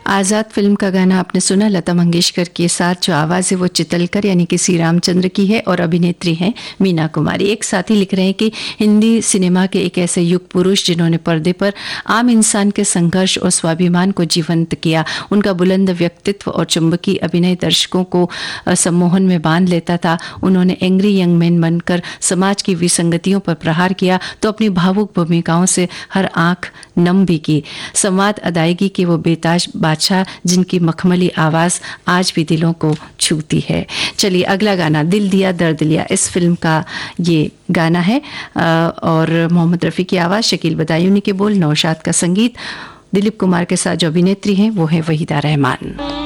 आज़ाद film का गाना आपने सुना, लता मंगेशकर के साथ। जो आवाज़ है वो चितलकर यानी कि श्री रामचंद्र की है और अभिनेत्री हैं मीना कुमारी। एक साथी लिख रहे हैं कि हिंदी सिनेमा के एक ऐसे युग पुरुष जिन्होंने पर्दे पर आम इंसान के संघर्ष और स्वाभिमान को जीवंत किया। उनका बुलंद व्यक्तित्व और चुंबकीय अभिनय दर्शकों को सम्मोहन में बांध लेता था। उन्होंने एंग्री यंग मैन बनकर समाज की विसंगतियों पर प्रहार किया तो अपनी भावुक भूमिकाओं से हर आंख नम भी की। संवाद अदायगी के वो बेताज बादशाह जिनकी मखमली आवाज़ आज भी दिलों को छूती है। चलिए अगला गाना, दिल दिया दर्द लिया, इस फिल्म का ये गाना है और मोहम्मद रफ़ी की आवाज़, शकील बदायूनी के बोल, नौशाद का संगीत, दिलीप कुमार के साथ जो अभिनेत्री हैं वो है वहीदा रहमान।